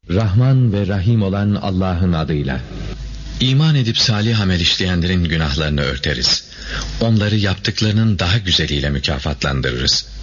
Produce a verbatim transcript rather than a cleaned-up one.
Rahman ve Rahim olan Allah'ın adıyla. İman edip salih amel işleyenlerin günahlarını örteriz. Onları yaptıklarının daha güzeliyle mükafatlandırırız.